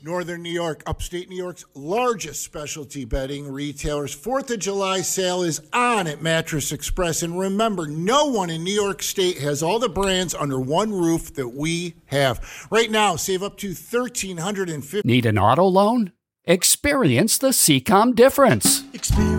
Northern New York, upstate New York's largest specialty bedding retailers. 4th of July sale is on at Mattress Express. And remember, no one in New York State has all the brands under one roof that we have. Right now, save up to $1,350. Need an auto loan? Experience the CCOM difference.